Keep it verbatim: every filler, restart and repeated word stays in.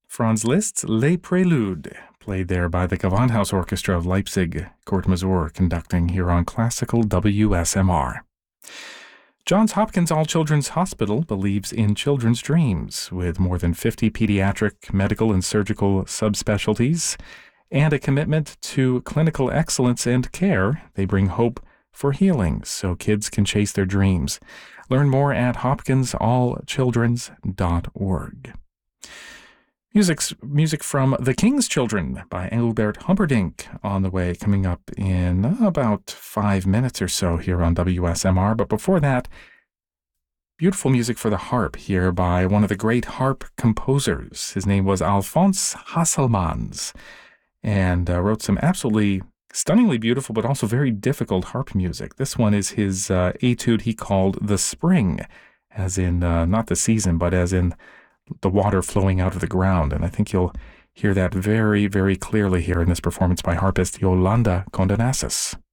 Franz Liszt's Les Préludes, played there by the Gewandhaus Orchestra of Leipzig, Kurt Masur conducting here on Classical W S M R. Johns Hopkins All Children's Hospital believes in children's dreams, with more than fifty pediatric, medical, and surgical subspecialties, and a commitment to clinical excellence and care. They bring hope for healing so kids can chase their dreams. Learn more at hopkins all children's dot org. Music's, music from The King's Children by Engelbert Humperdinck on the way, coming up in about five minutes or so here on W S M R. But before that, beautiful music for the harp here by one of the great harp composers. His name was Alphonse Hasselmans, and uh, wrote some absolutely stunningly beautiful but also very difficult harp music. This one is his uh, etude he called The Spring, as in uh, not the season, but as in the water flowing out of the ground. And I think you'll hear that very, very clearly here in this performance by harpist Yolanda Condonasis.